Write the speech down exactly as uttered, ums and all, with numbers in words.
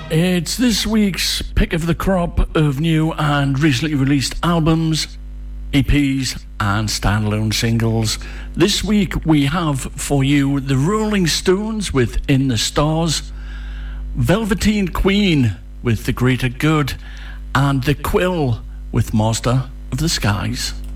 It's this week's pick of the crop of new and recently released albums, E Ps and standalone singles. This week we have for you the Rolling Stones with In the Stars, Velveteen Queen with The Greater Good, and The Quill with Master of the Skies.